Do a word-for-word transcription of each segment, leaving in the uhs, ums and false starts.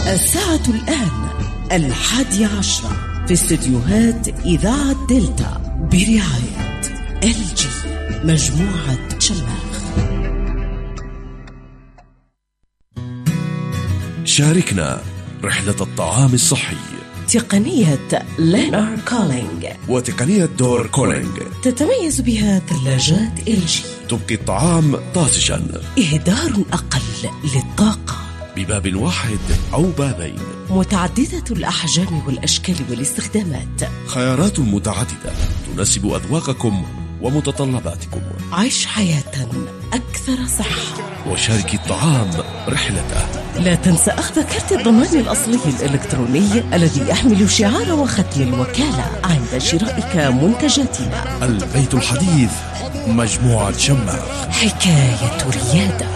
الساعة الآن الحادية عشرة في استديوهات إذاعة دلتا برعاية إل جي مجموعة شماخ. شاركنا رحلة الطعام الصحي. تقنية لينار كولينج وتقنية دور كولينج تتميز بها ثلاجات إل جي، تبقي الطعام طازجا، إهدار أقل للطاقة، بباب واحد أو بابين، متعددة الأحجام والأشكال والاستخدامات، خيارات متعددة تناسب أذواقكم ومتطلباتكم. عيش حياة أكثر صحة وشاركي الطعام رحلته. لا تنسى أخذ كرت الضمان الأصلي الإلكتروني الذي يحمل شعار وختم الوكالة عند شرائك منتجاتنا. البيت الحديث مجموعة شماخ. حكاية ريادة.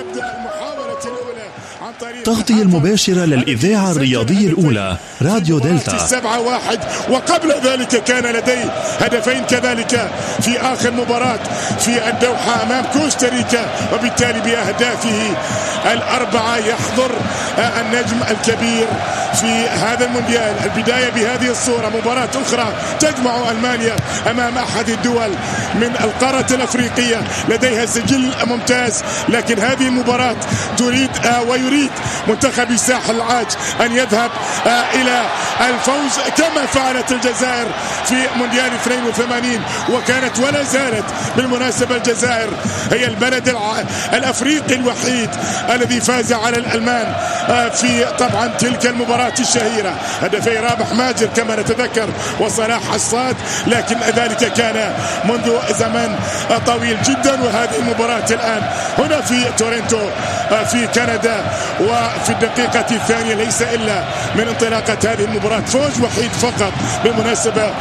تغطية المباشرة للإذاعة الرياضية الأولى راديو دلتا. سبعة واحد، وقبل ذلك كان لديه هدفين كذلك في آخر مباراة في الدوحة أمام كوستاريكا، وبالتالي بأهدافه الأربعة يحضر النجم الكبير في هذا المونديال. البداية بهذه الصورة، مباراة أخرى تجمع ألمانيا أمام أحد الدول من القارة الأفريقية لديها سجل ممتاز، لكن هذه المباراة تريد ويريد منتخب الساحل العاج أن يذهب إلى الفوز كما فعلت الجزائر في مونديال اثنين وثمانين، وكانت ولا زالت بالمناسبة الجزائر هي البلد الأفريقي الوحيد الذي فاز على الألمان في طبعا تلك المباراة الشهيرة. هدفي رابح ماجر كما نتذكر وصلاح حصاد، لكن ذلك كان منذ زمن طويل جدا. وهذه المباراة الآن هنا في تورنتو في كندا، وفي الدقيقة الثانية ليس إلا من انطلاقة هذه المباراة فوز وحيد فقط بالمناسبة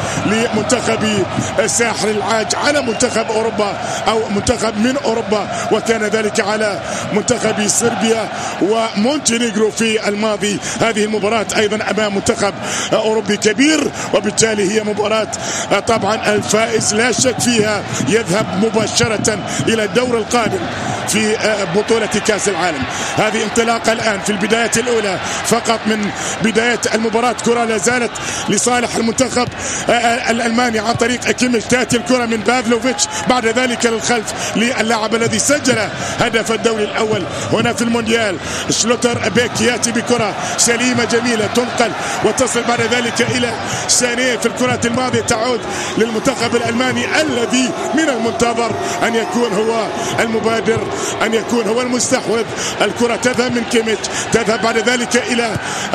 لمنتخب الساحل العاج على منتخب أوروبا أو منتخب من أوروبا، وكان ذلك على منتخب صربيا ومونتينيغرو في الماضي. هذه المباراة أيضا أمام منتخب أوروبي كبير، وبالتالي هي مباراة طبعا الفائز لا شك فيها يذهب مباشرة إلى الدور القادم في بطولة كأس العالم. هذه انطلاقة الآن في البداية الأولى فقط من بداية المباراة. كرة لا زالت لصالح المنتخب الألماني عن طريق كيميش، تأتي الكرة من بافلوفيتش، بعد ذلك للخلف للاعب الذي سجل هدف الدوري الأول هنا في المونديال شلوتر بيك، يأتي بكرة سليمة جميلة تنقل وتصل بعد ذلك إلى سانيه. في الكرة الماضية تعود للمنتخب الألماني الذي من المنتظر أن يكون هو المبادر، أن يكون هو المستحوذ. الكرة تذهب من كيميتش، تذهب بعد ذلك إلى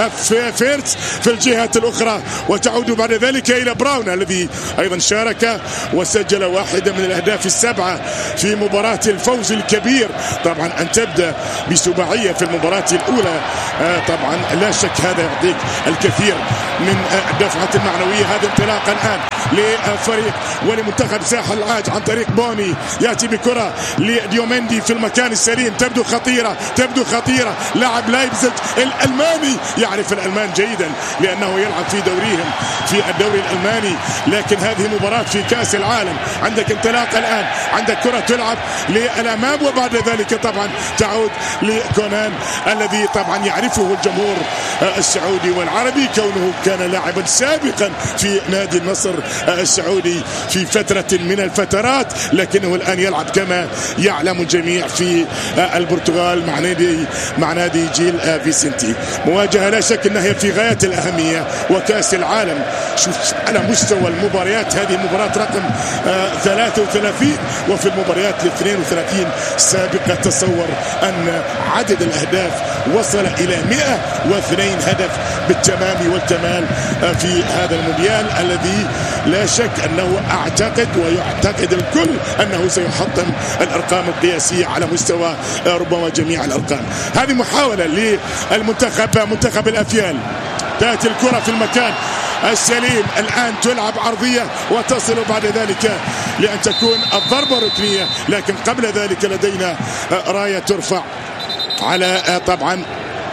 فيرتس في الجهة الأخرى، وتعود بعد ذلك إلى براون الذي أيضا شارك وسجل واحدة من الأهداف السبعة في مباراة الفوز الكبير. طبعا أن تبدأ بسباعية في المباراة الأولى طبعا لا شك هذا يعطيك الكثير من الدفعة المعنوية. هذا انطلاقا الآن لفريق ولمنتخب ساحل العاج عن طريق بوني، يأتي بكرة لديوميندي في المكان السليم، تبدو خطيرة تبدو خطيرة لاعب لايبزيج الألماني، يعرف الألمان جيدا لأنه يلعب في دوريهم في الدوري الألماني، لكن هذه مباراة في كأس العالم. عندك انطلاق الآن، عندك كرة تلعب للأمام، وبعد ذلك طبعا تعود لكونان الذي طبعا يعرفه الجمهور السعودي والعربي كونه كان لاعبا سابقا في نادي النصر السعودي في فترة من الفترات، لكنه الآن يلعب كما يعلم الجميع في البرتغال مع نادي مع نادي جيل فيسنتي. مواجهة لا شك أنها في غاية الأهمية، وكأس العالم شوف على مستوى المباريات هذه مباراة رقم ثلاثة وثلاثين، وفي المباريات الاثنين وثلاثين سابقة تصور أن عدد الأهداف وصل إلى مئة واثنين هدف بالتمام والكمال في هذا المونديال الذي لا شك أنه أعتقد ويعتقد الكل أنه سيحطم الأرقام القياسية على مستوى ربما جميع الأرقام. هذه محاولة للمنتخب منتخب الأفيال، تأتي الكرة في المكان السليم، الآن تلعب عرضية وتصل بعد ذلك لأن تكون الضربة ركنية، لكن قبل ذلك لدينا راية ترفع على طبعا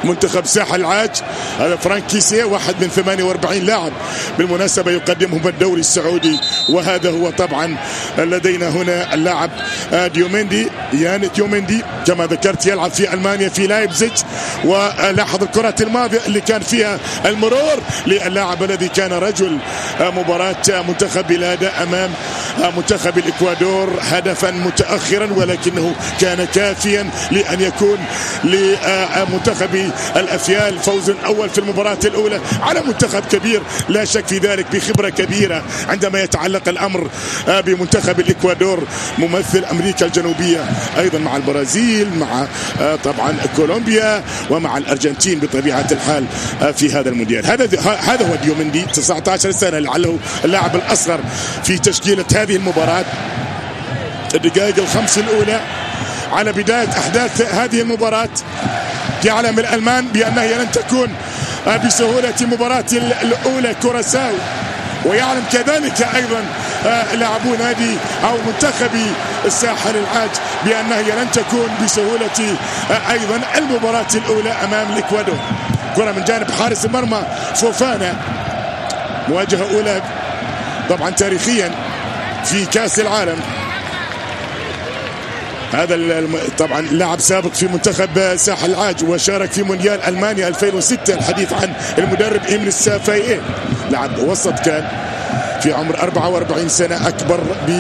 منتخب ساحل العاج. هذا فرانك كيسيه، واحد من ثمانية وأربعين لاعب بالمناسبة يقدمهم الدوري السعودي. وهذا هو طبعا لدينا هنا اللاعب ديوميندي، يان ديوميندي كما ذكرت، يلعب في ألمانيا في لايبزيج. ولاحظ الكرة الماضية اللي كان فيها المرور للاعب الذي كان رجل مباراة منتخب بلاده أمام منتخب الإكوادور، هدفا متأخرا ولكنه كان كافيا لأن يكون لمنتخب الأفيال فوز أول في المباراة الأولى على منتخب كبير لا شك في ذلك، بخبرة كبيرة عندما يتعلق الأمر بمنتخب الإكوادور ممثل أمريكا الجنوبية، أيضا مع البرازيل، مع طبعا كولومبيا ومع الأرجنتين بطبيعة الحال في هذا المونديال. هذا هذا هو ديوميندي، تسعة عشر سنة، لعله اللاعب الأصغر في تشكيلة هذه المباراة. الدقائق الخمس الأولى على بداية أحداث هذه المباراة، يعلم الألمان بأنها لن تكون بسهولة مباراة الأولى كوراساو، ويعلم كذلك أيضا لاعبو نادي أو منتخبي الساحل العاج بأنها لن تكون بسهولة أيضا المباراة الأولى أمام الإكوادور. كرة من جانب حارس المرمى فوفانا، مواجهة أولى طبعا تاريخيا في كأس العالم. هذا طبعا لاعب سابق في منتخب ساحل العاج وشارك في مونديال ألمانيا ألفين وستة. الحديث عن المدرب إيمن السافايين، لاعب وسط كان في عمر أربعة وأربعين سنة، أكبر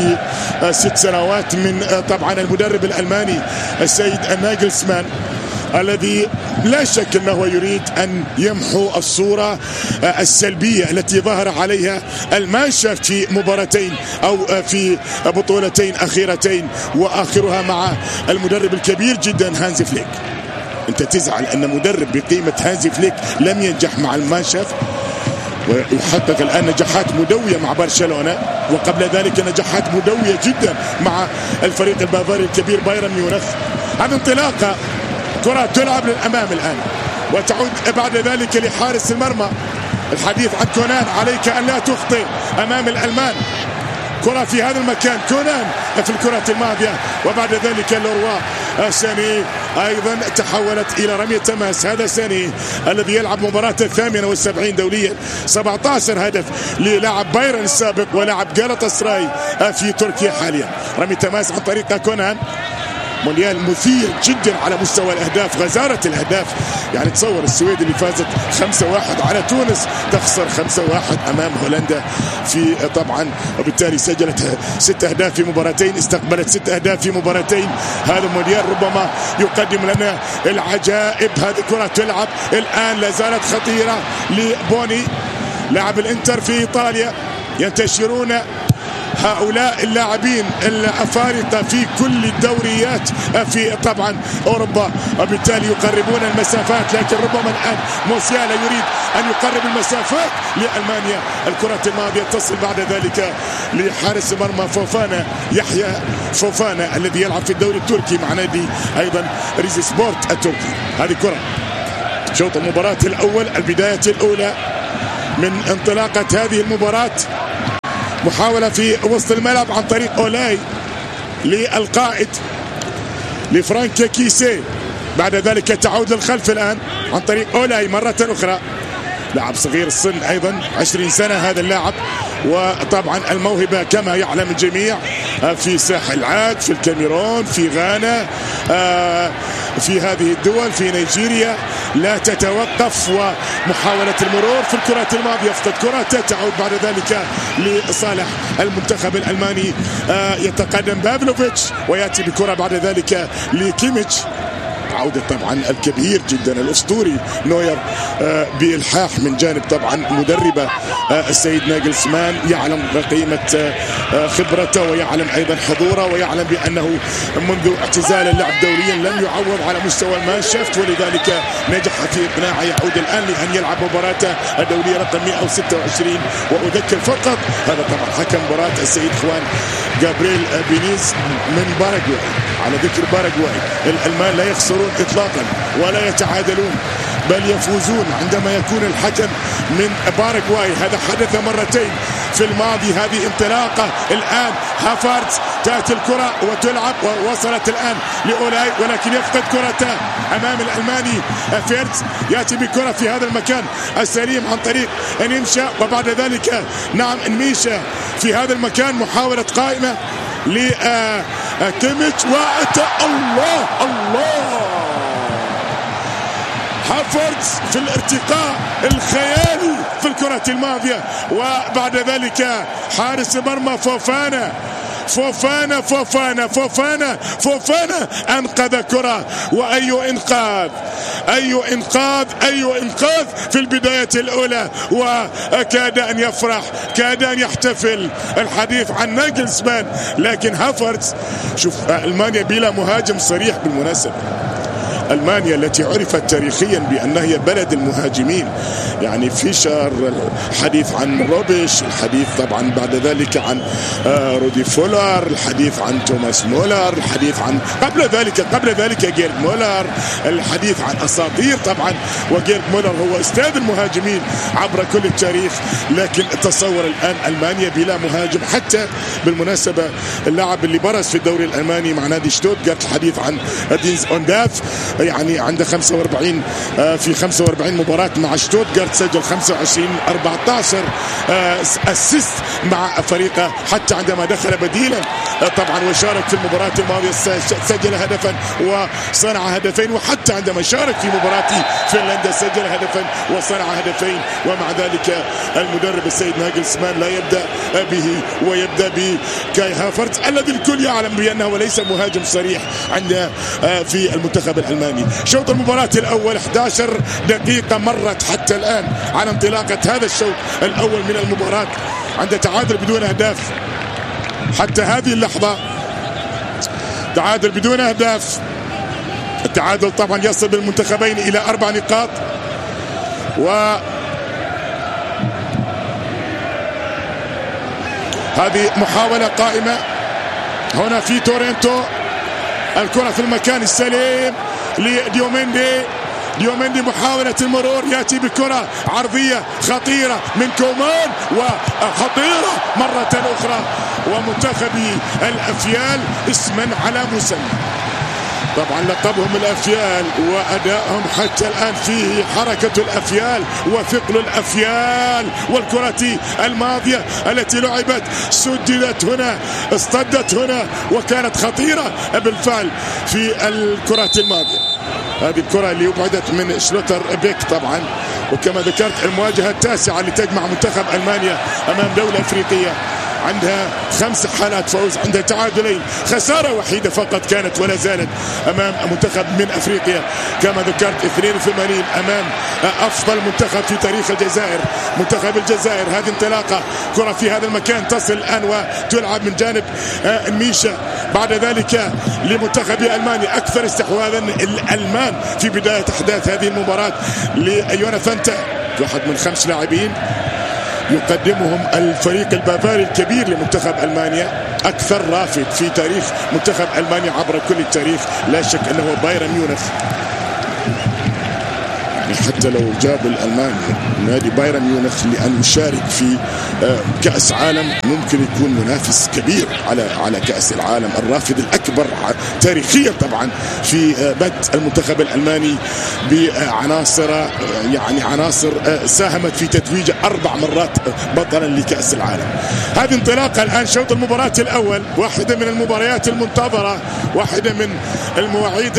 بست سنوات من طبعا المدرب الألماني السيد ناجلسمان، الذي لا شك أنه يريد أن يمحو الصورة السلبية التي ظهر عليها المانشافت في مباراتين أو في بطولتين أخيرتين، وآخرها مع المدرب الكبير جدا هانزي فليك. أنت تزعل أن مدرب بقيمة هانزي فليك لم ينجح مع المانشافت، ويحقق الآن نجاحات مدوية مع برشلونة، وقبل ذلك نجاحات مدوية جدا مع الفريق البافاري الكبير بايرن ميونخ. هذه انطلاقة، كرة تلعب للأمام الآن وتعود بعد ذلك لحارس المرمى. الحديث عن كونان، عليك أن لا تخطئ أمام الألمان. كرة في هذا المكان، كونان في الكرة الماضية، وبعد ذلك لوروا ساني أيضا تحولت إلى رمية تماس. هذا ساني الذي يلعب مباراة الثامنة والسبعين دوليا، سبعة عشر هدف للاعب بايرن السابق ولاعب جالاتاسراي في تركيا حاليا. رمية تماس عن طريق كونان. مونديال مثير جدا على مستوى الأهداف، غزارة الأهداف. يعني تصور السويد اللي فازت خمسة واحد على تونس تخسر خمسة واحد أمام هولندا في طبعا، وبالتالي سجلت ست أهداف في مباراتين، استقبلت ست أهداف في مباراتين. هذا المونديال ربما يقدم لنا العجائب. هذه كرة تلعب الآن لا زالت خطيرة لبوني لاعب الانتر في إيطاليا. ينتشرون هؤلاء اللاعبين الأفارقة في كل الدوريات في طبعا أوروبا، وبالتالي يقربون المسافات. لكن ربما الآن موسيالا يريد أن يقرب المسافات لألمانيا. الكرة الماضية تصل بعد ذلك لحارس مرمى فوفانا، يحيى فوفانا الذي يلعب في الدوري التركي مع نادي أيضا ريزي سبورت التركي. هذه كرة شوط المباراة الأول، البداية الأولى من انطلاقة هذه المباراة. محاولة في وسط الملعب عن طريق أولاي للقائد لفرانك كيسيه، بعد ذلك تعود للخلف الآن عن طريق أولاي مرة أخرى. لاعب صغير السن أيضا عشرين سنة هذا اللاعب، وطبعا الموهبة كما يعلم الجميع في ساحل العاج، في الكاميرون، في غانا، في هذه الدول، في نيجيريا لا تتوقف. ومحاولة المرور في الكرة الماضية، يفقد كرة، تعود بعد ذلك لصالح المنتخب الألماني. يتقدم بابلوفيتش ويأتي بكرة بعد ذلك لكيميتش. عودة طبعا الكبير جدا الأسطوري نوير بإلحاح من جانب طبعا مدربه السيد ناجلسمان، يعلم قيمة خبرته ويعلم أيضا حضوره، ويعلم بأنه منذ اعتزال اللعب دوليا لم يعوض على مستوى المانشافت، ولذلك نجح في إقناعه يعود الآن لأن يلعب مباراته الدولية رقم مئة وستة وعشرين. وأذكر فقط هذا طبعا حكم مباراة السيد خوان جابرييل بينيز من باراغواي. على ذكر باراغواي، الألمان لا يخسرون إطلاقا ولا يتعادلون بل يفوزون عندما يكون الحكم من باراغواي. هذا حدث مرتين في الماضي. هذه انطلاقة الآن هافرتز، تأتي الكرة وتلعب ووصلت الآن لأولاي ولكن يفقد كرته أمام الألماني فيرتز. يأتي بكرة في هذا المكان السليم عن طريق نيمشا وبعد ذلك نعم نميشا في هذا المكان محاولة قائمة لكيميتش وأتى الله الله هافرتز في الارتقاء الخيالي في الكرة الماضية. وبعد ذلك حارس المرمى فوفانا فوفانا فوفانا فوفانا فوفانا أنقذ كرة. وأي إنقاذ أي إنقاذ أي إنقاذ في البداية الأولى، وكاد أن يفرح كاد أن يحتفل الحديث عن ناجلسمان. لكن هافرتز شوف ألمانيا بلا مهاجم صريح بالمناسبة. ألمانيا التي عرفت تاريخيا بأنها هي بلد المهاجمين، يعني فيشر، الحديث عن روبيش، الحديث طبعا بعد ذلك عن رودي فولر، الحديث عن توماس مولر، الحديث عن قبل ذلك قبل ذلك جيرد مولر، الحديث عن أساطير طبعا. وجيرد مولر هو أستاذ المهاجمين عبر كل التاريخ. لكن تصور الآن ألمانيا بلا مهاجم. حتى بالمناسبة اللاعب اللي برز في الدوري الألماني مع نادي شتوتغارت، الحديث عن دينز أونداف، يعني عنده خمسة وأربعين في خمسة وأربعين مباراة مع شتوتغارت، سجل خمسة وعشرين أربعة عشر اسيست مع فريقه حتى عندما دخل بديلا طبعا وشارك في المباراة الماضية سجل هدفا وصنع هدفين، وحتى عندما شارك في مباراة فنلندا سجل هدفا وصنع هدفين. ومع ذلك المدرب السيد ناجلسمان لا يبدأ به ويبدأ بكاي هافرتز الذي الكل يعلم بأنه ليس مهاجم صريح عند في المنتخب الألماني. شوط المباراة الأول أحد عشر دقيقة مرت حتى الآن على انطلاقة هذا الشوط الأول من المباراة، عند تعادل بدون أهداف حتى هذه اللحظة، تعادل بدون أهداف. التعادل طبعا يصل بالمنتخبين إلى أربع نقاط. و هذه محاولة قائمة هنا في تورنتو، الكرة في المكان السليم لديوميندي. ديوميندي محاولة المرور، يأتي بكرة عرضية خطيرة من كومان وخطيرة مرة أخرى. ومنتخبي الأفيال اسما على مسمى، طبعا لقبهم الأفيال وأدائهم حتى الآن فيه حركة الأفيال وثقل الأفيال. والكرة الماضية التي لعبت سددت هنا، اصطدت هنا وكانت خطيرة بالفعل في الكرة الماضية. هذه الكرة اللي أبعدت من شلوتر بيك طبعا. وكما ذكرت المواجهة التاسعة اللي تجمع منتخب ألمانيا أمام دولة أفريقية عندها خمس حالات فوز، عندها تعادلين، خسارة وحيدة فقط كانت ولا زالت أمام منتخب من أفريقيا كما ذكرت اثنين وثمانين أمام أفضل منتخب في تاريخ الجزائر منتخب الجزائر. هذه انطلاقة كرة في هذا المكان تصل الآن وتلعب من جانب ميشا، بعد ذلك لمنتخب ألمانيا أكثر استحواذا الألمان في بداية أحداث هذه المباراة ليوناثان تاه، واحد من خمس لاعبين يقدمهم الفريق البافاري الكبير لمنتخب ألمانيا، أكثر رافد في تاريخ منتخب ألمانيا عبر كل التاريخ لا شك أنه بايرن ميونخ. حتى لو جاب الألمان نادي بايرن ميونخ لأن يشارك في كأس عالم ممكن يكون منافس كبير على على كأس العالم، الرافد الأكبر تاريخيا طبعا في بدء المنتخب الألماني بعناصر يعني عناصر ساهمت في تتويج أربع مرات بطلا لكأس العالم. هذه انطلاقة الآن شوط المباراة الأول، واحدة من المباريات المنتظرة، واحدة من المواعيد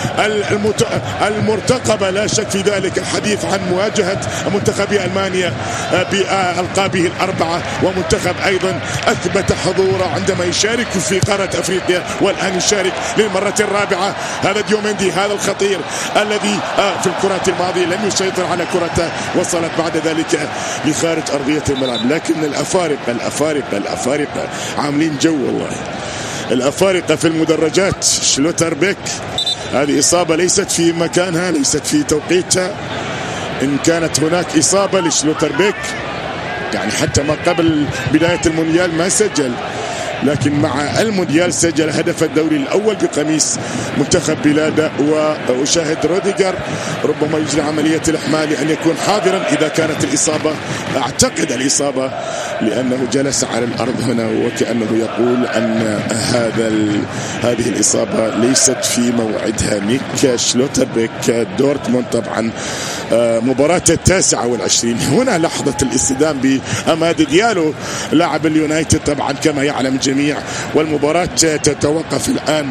المرتقبة لا شك في ذلك، الحديث عن مواجهة منتخب ألمانيا بألقابه الأربعة، ومنتخب أيضا أثبت حضوره عندما يشارك في قارة أفريقيا والآن يشارك للمرة الرابعة. هذا ديوميندي هذا الخطير الذي في الكرة الماضية لم يسيطر على كرته، وصلت بعد ذلك لخارج أرضية الملعب. لكن الأفارقة الأفارقة الأفارقة عاملين جو والله، الأفارقة في المدرجات. شلوتر بيك هذه إصابة ليست في مكانها، ليست في توقيتها. إن كانت هناك إصابة لشلوتر بيك يعني حتى ما قبل بداية المونديال ما سجل، لكن مع المونديال سجل هدف الدوري الأول بقميص منتخب بلاده. وأشاهد روديجر ربما يجري عملية الإحمال لأن يكون حاضرا إذا كانت الإصابة، أعتقد الإصابة لأنه جلس على الأرض هنا وكأنه يقول أن هذا هذه الإصابة ليست في موعدها. نيك شلوتربيك دورتموند طبعا مباراة التاسعة والعشرين. هنا لحظة الاصطدام بأماد ديالو لاعب اليونايتد طبعا كما يعلم الجميع، والمباراة تتوقف الآن.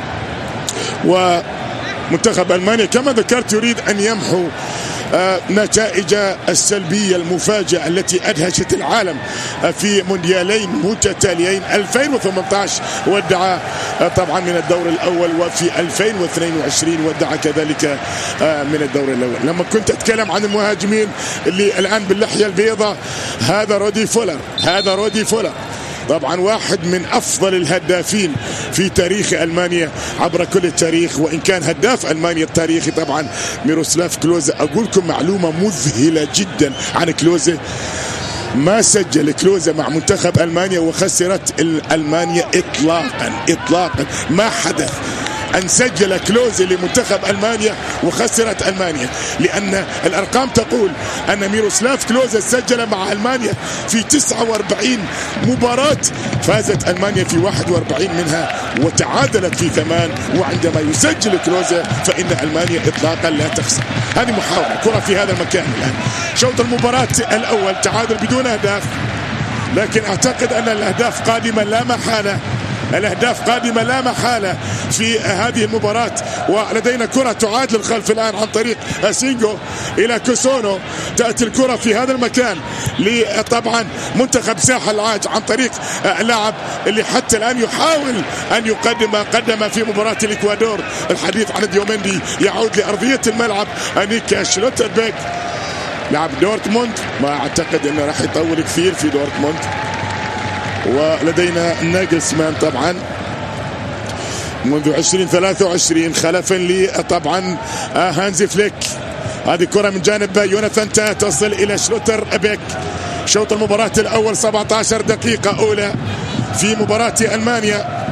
ومنتخب ألمانيا كما ذكرت يريد أن يمحو نتائج السلبية المفاجئة التي أدهشت العالم في مونديالين متتاليين. ألفين وثمانية عشر ودع طبعا من الدور الأول، وفي ألفين واثنين وعشرين ودع كذلك من الدور الأول. لما كنت أتكلم عن المهاجمين اللي الآن باللحية البيضاء، هذا رودي فولر، هذا رودي فولر طبعا واحد من أفضل الهدافين في تاريخ ألمانيا عبر كل التاريخ، وإن كان هداف ألمانيا التاريخي طبعا ميروسلاف كلوزا. أقول لكم معلومة مذهلة جدا عن كلوزا، ما سجل كلوزا مع منتخب ألمانيا وخسرت ألمانيا إطلاقا إطلاقا. ما حدث أن سجل كلوزا لمنتخب ألمانيا وخسرت ألمانيا، لأن الأرقام تقول أن ميروسلاف كلوزا سجل مع ألمانيا في تسعة وأربعين مباراة، فازت ألمانيا في واحد وأربعين منها وتعادلت في ثمان، وعندما يسجل كلوزا فإن ألمانيا إطلاقا لا تخسر. هذه محاولة كرة في هذا المكان الآن. شوط المباراة الأول تعادل بدون أهداف، لكن أعتقد أن الأهداف قادمة لا محالة، الأهداف قادمة لا محالة في هذه المباراة. ولدينا كرة تعاد للخلف الآن عن طريق سينجو إلى كوسونو. تأتي الكرة في هذا المكان لطبعا منتخب ساحل العاج عن طريق اللاعب اللي حتى الآن يحاول أن يقدم ما قدم في مباراة الإكوادور. الحديث عن ديوميندي يعود لأرضية الملعب. نيك شلوتربيك لاعب دورتموند، ما أعتقد أنه راح يطول كثير في دورتموند. ولدينا ناجلسمان طبعا منذ عشرين ثلاثة وعشرين خلفا لي طبعا هانزي فليك. هذه كرة من جانب يوناثان تاه تصل إلى شلوتر بيك. شوط المباراة الأول سبعة عشر دقيقة أولى في مباراة ألمانيا.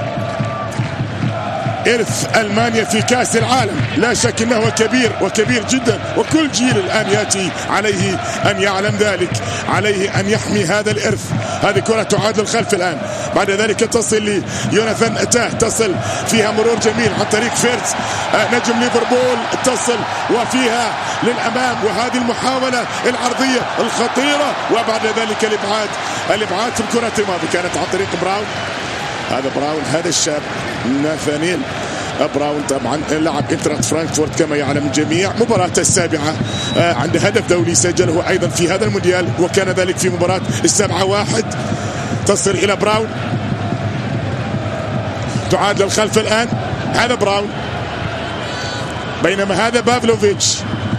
إرث ألمانيا في كأس العالم لا شك أنه كبير وكبير جدا، وكل جيل الآن يأتي عليه أن يعلم ذلك، عليه أن يحمي هذا الإرث. هذه كرة تعاد للخلف الآن، بعد ذلك تصل ليوناثان تاه، تصل فيها مرور جميل عن طريق فيرتز نجم ليفربول، تصل وفيها للأمام، وهذه المحاولة العرضية الخطيرة، وبعد ذلك الإبعاد الإبعاد في الكرة الماضية كانت عن طريق براون. هذا براون، هذا الشاب ناثانيل براون طبعا لاعب انترات فرانكفورت كما يعلم الجميع. مباراة السابعة عند هدف دولي سجله أيضا في هذا المونديال، وكان ذلك في مباراة السابعة واحد. تصل إلى براون، تعاد للخلف الآن. هذا براون، بينما هذا بافلوفيتش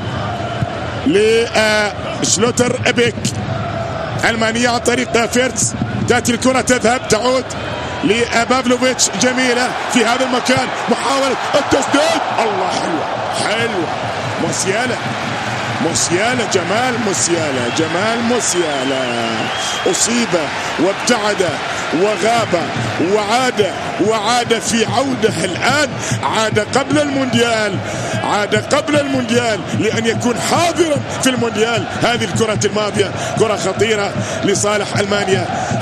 لشلوتر أبيك. ألمانيا عن طريق فيرتز، تأتي الكرة تذهب تعود لبافلوفيتش، جميلة في هذا المكان، محاولة التسديد، الله حلوة حلوة، موسيالا موسيالا جمال موسيالا جمال موسيالا أصيب وابتعد وغاب وعاد وعاد في عودة الآن، عاد قبل المونديال، عاد قبل المونديال لأن يكون حاضرا في المونديال. هذه الكرة الماضية كرة خطيرة لصالح ألمانيا.